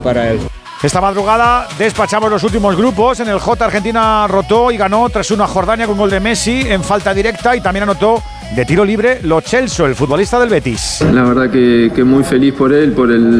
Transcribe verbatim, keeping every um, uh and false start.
para él. Esta madrugada despachamos los últimos grupos. En el J Argentina rotó y ganó tres uno a Jordania con gol de Messi en falta directa y también anotó de tiro libre Lo Celso, el futbolista del Betis. La verdad que, que muy feliz por él, por el